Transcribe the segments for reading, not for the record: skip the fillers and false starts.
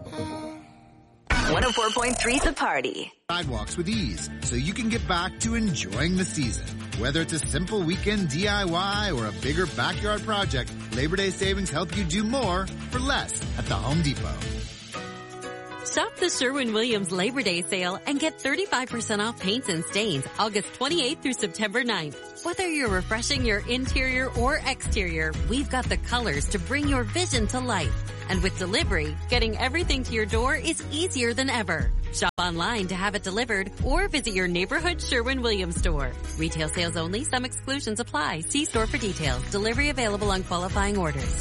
104.3 The Party. Sidewalks with ease, so you can get back to enjoying the season. Whether it's a simple weekend DIY or a bigger backyard project, Labor Day savings help you do more for less at the Home Depot. Shop the Sherwin-Williams Labor Day sale and get 35% off paints and stains August 28th through September 9th. Whether you're refreshing your interior or exterior, we've got the colors to bring your vision to life. And with delivery, getting everything to your door is easier than ever. Shop online to have it delivered or visit your neighborhood Sherwin-Williams store. Retail sales only. Some exclusions apply. See store for details. Delivery available on qualifying orders.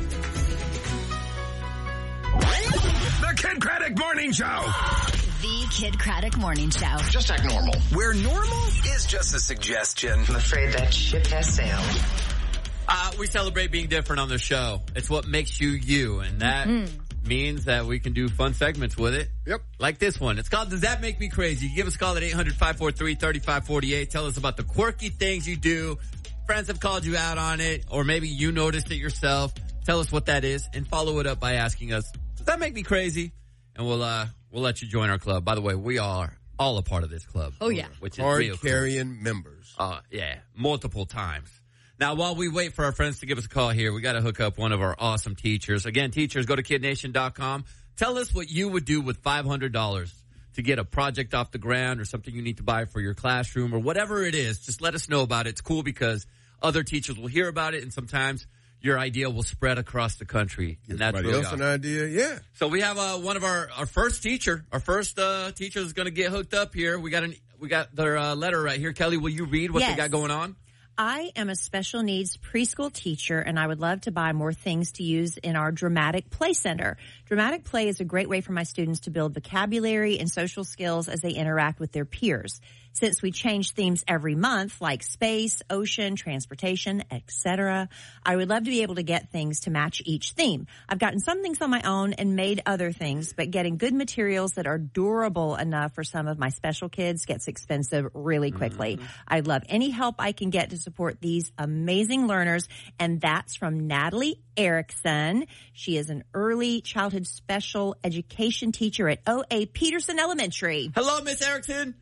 The Kid Craddock Morning Show. The Kid Craddock Morning Show. Just act normal. Where normal is just a suggestion. I'm afraid that ship has sailed. We celebrate being different on the show. It's what makes you you, and that means that we can do fun segments with it. Yep. Like this one. It's called Does That Make Me Crazy? Give us a call at 800-543-3548. Tell us about the quirky things you do. Friends have called you out on it, or maybe you noticed it yourself. Tell us what that is, and follow it up by asking us, does that make me crazy? And we'll let you join our club. By the way, we are all a part of this club. Oh, yeah. Which is real cool. Carrying members. Yeah, multiple times. Now, while we wait for our friends to give us a call here, we got to hook up one of our awesome teachers. Again, teachers, go to kidnation.com. Tell us what you would do with $500 to get a project off the ground or something you need to buy for your classroom or whatever it is. Just let us know about it. It's cool because other teachers will hear about it, and sometimes your idea will spread across the country. And that's really awesome. An idea, yeah. So we have one of our first teacher. Our first teacher is going to get hooked up here. We got their letter right here. Kelly, will you read what they got going on? I am a special needs preschool teacher, and I would love to buy more things to use in our Dramatic Play Center. Dramatic Play is a great way for my students to build vocabulary and social skills as they interact with their peers. Since we change themes every month, like space, ocean, transportation, etc., I would love to be able to get things to match each theme. I've gotten some things on my own and made other things, but getting good materials that are durable enough for some of my special kids gets expensive really quickly. I'd love any help I can get to support these amazing learners, and that's from Natalie Erickson. She is an early childhood special education teacher at O.A. Peterson Elementary. Hello, Miss Erickson.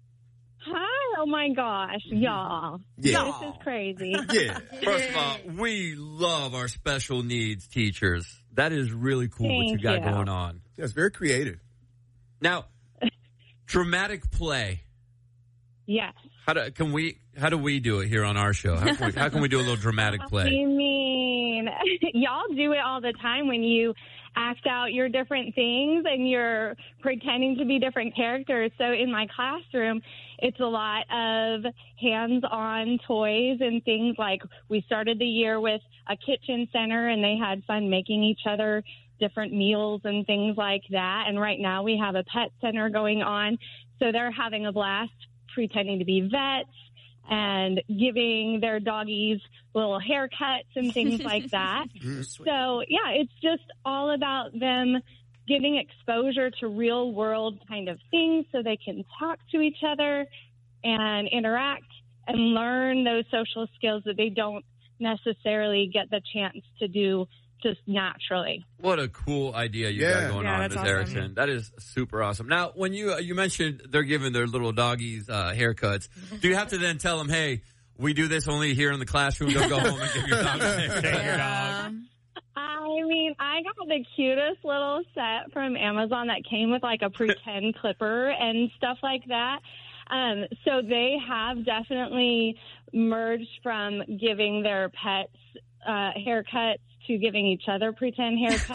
Hi, oh my gosh, y'all. Yeah. This is crazy. Yeah. First of all, we love our special needs teachers. That is really cool what you got going on. Yeah, it's very creative. Now, dramatic play. Yes. How do we do it here on our show? How can we do a little dramatic play? I mean, y'all do it all the time when you act out your different things and you're pretending to be different characters. So in my classroom, it's a lot of hands-on toys and things like we started the year with a kitchen center and they had fun making each other different meals and things like that. And right now we have a pet center going on. So they're having a blast pretending to be vets and giving their doggies little haircuts and things like that. So, yeah, it's just all about them getting exposure to real world kind of things so they can talk to each other and interact and learn those social skills that they don't necessarily get the chance to do just naturally. What a cool idea you got going on, Ms. awesome. Erickson. That is super awesome. Now, when you mentioned they're giving their little doggies haircuts, do you have to then tell them, hey, we do this only here in the classroom, don't go home and give your dog a haircut? I mean, I got the cutest little set from Amazon that came with like a pretend clipper and stuff like that. So they have definitely merged from giving their pets haircuts to giving each other pretend haircuts.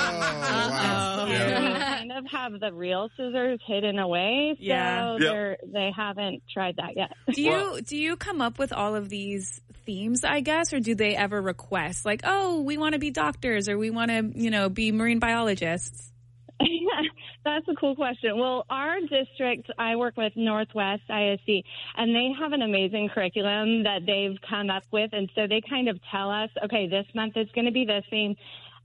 They kind of have the real scissors hidden away, so they haven't tried that yet. Do you come up with all of these themes, I guess, or do they ever request like, oh, we want to be doctors or we want to, be marine biologists? That's a cool question. Well, our district, I work with Northwest ISD, and they have an amazing curriculum that they've come up with. And so they kind of tell us, okay, this month it's going to be this theme.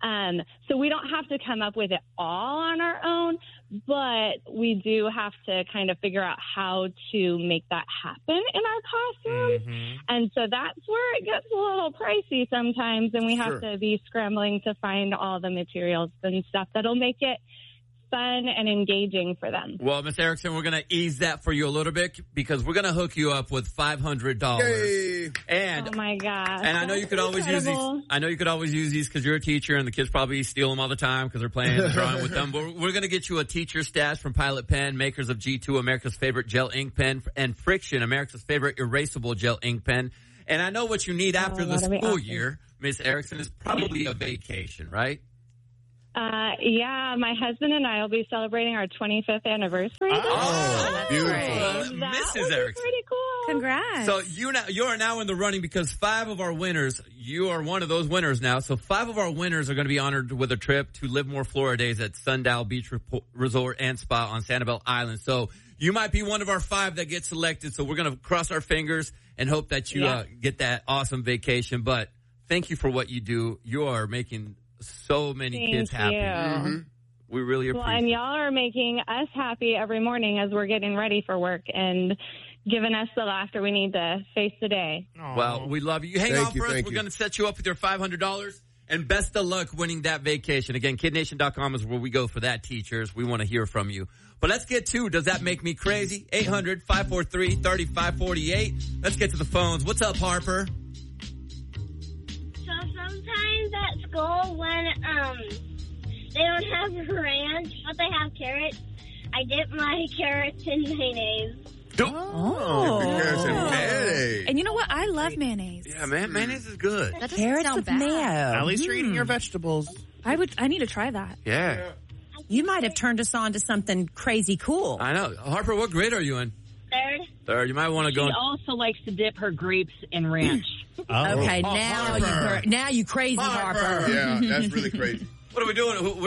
So we don't have to come up with it all on our own, but we do have to kind of figure out how to make that happen in our classroom. And so that's where it gets a little pricey sometimes, and we have to be scrambling to find all the materials and stuff that'll make it fun and engaging for them. Well, Miss Erickson, we're going to ease that for you a little bit because we're going to hook you up with $500. Yay. And oh my gosh! And I know you could always use these. I know you could always use these because you're a teacher, and the kids probably steal them all the time because they're playing and drawing with them. But we're going to get you a teacher stash from Pilot Pen, makers of G2, America's favorite gel ink pen, and Friction, America's favorite erasable gel ink pen. And I know what you need after the school year, Miss Erickson, is probably a vacation, right? Yeah, my husband and I will be celebrating our 25th anniversary. Oh, beautiful. Mrs. Erickson. Pretty cool. Congrats. So you are now in the running because 5 of our winners, you are one of those winners now. So 5 of our winners are going to be honored with a trip to Live More Florida Days at Sundial Beach Resort and Spa on Sanibel Island. So you might be one of our 5 that gets selected. So we're going to cross our fingers and hope that you get that awesome vacation. But thank you for what you do. You are making so many kids happy. We really appreciate it. Well, and y'all are making us happy every morning as we're getting ready for work and giving us the laughter we need to face the day. Well, we love you. Hang on for us. We're going to set you up with your $500. And best of luck winning that vacation. Again, KidNation.com is where we go for that, teachers. We want to hear from you. But let's get to Does That Make Me Crazy? 800-543-3548. Let's get to the phones. What's up, Harper? So sometimes at school when they don't have ranch, but they have carrots, I dip my carrots in mayonnaise. Carrots and mayonnaise. And you know what? I love mayonnaise. Yeah, man, mayonnaise is good. That carrots with mayo. At least you're eating your vegetables. I need to try that. Yeah. You might have turned us on to something crazy cool. I know. Harper, what grade are you in? Third. You might want to go. She also likes to dip her grapes in ranch. Okay, now you crazy, Harper. Yeah, that's really crazy. What are we doing?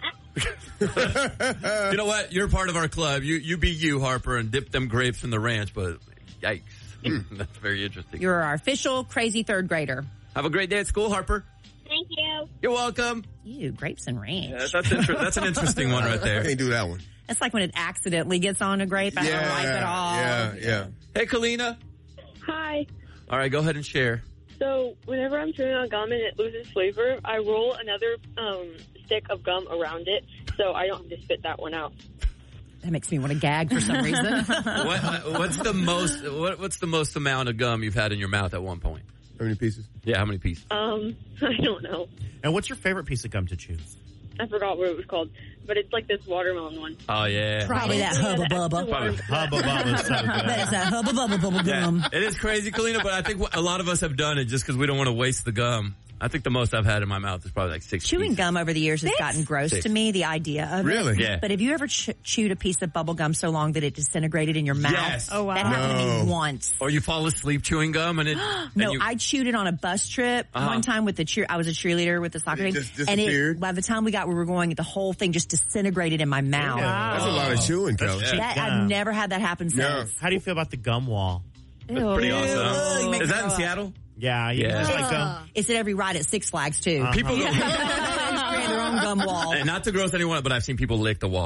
You know what? You're part of our club. You be you, Harper, and dip them grapes in the ranch, but yikes. That's very interesting. You're our official crazy 3rd grader. Have a great day at school, Harper. Thank you. You're welcome. Ew, grapes and ranch. Yeah, that's an interesting one right there. I can't do that one. That's like when it accidentally gets on a grape. I don't like it all. Yeah. Hey, Kalina. Hi. All right, go ahead and share. So whenever I'm chewing on gum and it loses flavor, I roll another stick of gum around it so I don't have to spit that one out. That makes me want to gag for some reason. What's the most amount of gum you've had in your mouth at one point? How many pieces? Yeah, how many pieces? I don't know. And what's your favorite piece of gum to chew? I forgot what it was called, but it's like this watermelon one. Oh, yeah. Probably that Hubba Bubba. Hubba Bubba is so good. That is that Hubba Bubba bubble gum. Yeah, it is crazy, Kalina, but I think a lot of us have done it just because we don't want to waste the gum. I think the most I've had in my mouth is probably like 6 Chewing pieces. gum over the years has gotten gross to me, the idea of it. Really? Yeah. But have you ever chewed a piece of bubble gum so long that it disintegrated in your mouth? Yes. Oh, wow. That happened to me once. Or you fall asleep chewing gum and it... No, I chewed it on a bus trip one time with I was a cheerleader with the soccer team. Disappeared? By the time we were going, the whole thing just disintegrated in my mouth. Wow. That's a lot of chewing, Kelly. I've never had that happen since. How do you feel about the gum wall? That's pretty awesome. Is that in Seattle? Yeah. Just like gum. It's at every ride at Six Flags, too. People create their own gum wall. And not to gross anyone, but I've seen people lick the wall.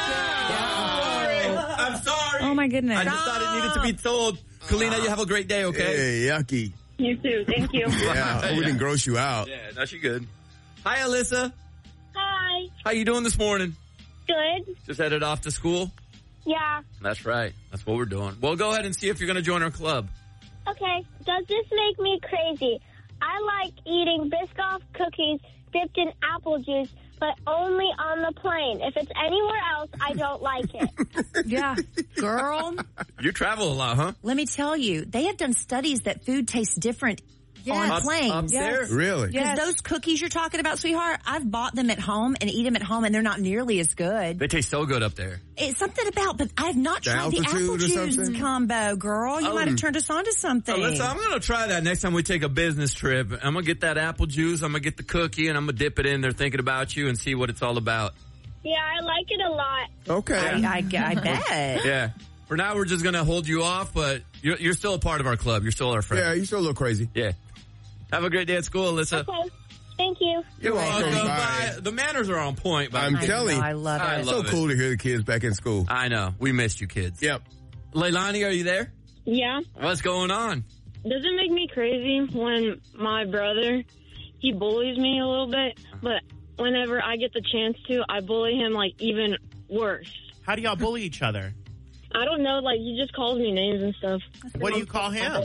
I'm sorry. Oh, my goodness. I just thought it needed to be told. Kalina, you have a great day, okay? Hey, yucky. You too. Thank you. Yeah, we didn't gross you out. Yeah, no, she good. Hi, Alyssa. Hi. How you doing this morning? Good. Just headed off to school? Yeah. That's right. That's what we're doing. Well, go ahead and see if you're going to join our club. Okay. Does this make me crazy? I like eating Biscoff cookies dipped in apple juice, but only on the plane. If it's anywhere else, I don't like it. Yeah. Girl. You travel a lot, huh? Let me tell you, they have done studies that food tastes different on planes. Up there? Really? Because those cookies you're talking about, sweetheart, I've bought them at home and eat them at home, and they're not nearly as good. They taste so good up there. It's something about, but I've not tried the apple altitude or juice something? combo, girl. You might have turned us on to something. Alyssa, I'm going to try that next time we take a business trip. I'm going to get that apple juice, I'm going to get the cookie, and I'm going to dip it in there thinking about you and see what it's all about. Yeah, I like it a lot. Okay. I bet. Yeah. For now, we're just going to hold you off, but you're still a part of our club. You're still our friend. Yeah, you still look crazy. Yeah. Have a great day at school, Alyssa. Okay. Thank you. You're welcome. Bye. The manners are on point. I'm telling you. I love it. So cool to hear the kids back in school. I know. We missed you kids. Yep. Leilani, are you there? Yeah. What's going on? Does it make me crazy when my brother, he bullies me a little bit, but whenever I get the chance to, I bully him like even worse. How do y'all bully each other? I don't know, like he just calls me names and stuff. What do you call him?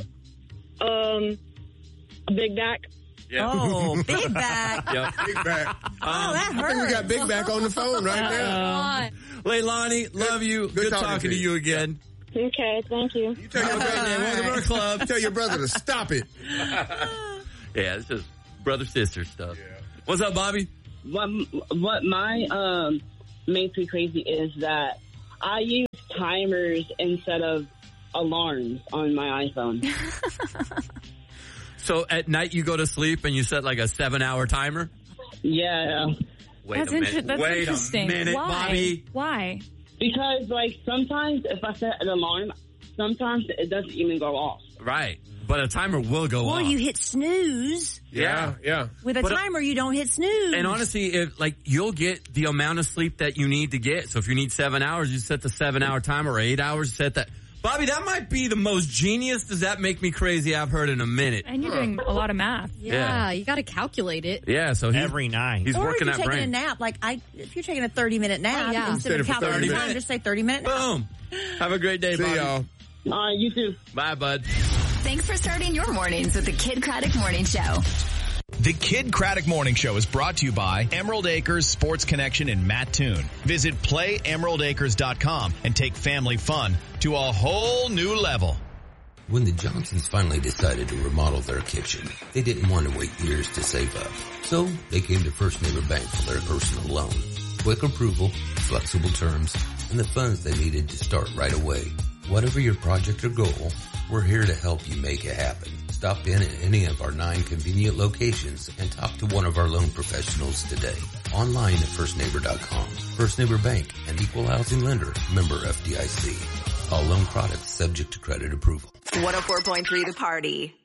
Big Back. Yeah. Oh, Big Back. Yep. Big Back. That I think we got Big Back on the phone right now. Leilani, love you. Good talking to you again. Okay, thank you. You tell your brother, welcome to our club. Tell your brother to stop it. Yeah, it's just brother-sister stuff. Yeah. What's up, Bobby? What my makes me crazy is that I use timers instead of alarms on my iPhone. So at night you go to sleep and you set like a 7-hour timer? Yeah. Wait a minute. Wait interesting. a minute, Why? Bobby. Why? Because, like, sometimes if I set an alarm, sometimes it doesn't even go off. Right. But a timer will go Well, off. you hit snooze. Yeah. With a But, timer, you don't hit snooze. And honestly, if like you'll get the amount of sleep that you need to get. So if you need 7 hours, you set the 7-hour timer, or 8 hours, you set that. Bobby, that might be the most genius "does that make me crazy" I've heard in a minute. And you're doing a lot of math. Yeah. You got to calculate it. Yeah, so every night. He's or working if that you're taking brain. a nap, like if you're taking a 30-minute nap, Oh, yeah. instead of Instead of counting 30 time, just say 30-minute nap. Boom. Have a great day, See Bobby. y'all. All right, you too. Bye, bud. Thanks for starting your mornings with the Kid Craddock Morning Show. The Kid Craddock Morning Show is brought to you by Emerald Acres Sports Connection in Mattoon. Visit playemeraldacres.com and take family fun to a whole new level. When the Johnsons finally decided to remodel their kitchen, they didn't want to wait years to save up. So they came to First Neighbor Bank for their personal loan. Quick approval, flexible terms, and the funds they needed to start right away. Whatever your project or goal, we're here to help you make it happen. Stop in at any of our 9 convenient locations and talk to one of our loan professionals today. Online at firstneighbor.com. First Neighbor Bank, an equal housing lender, member FDIC. All loan products subject to credit approval. 104.3 The Party.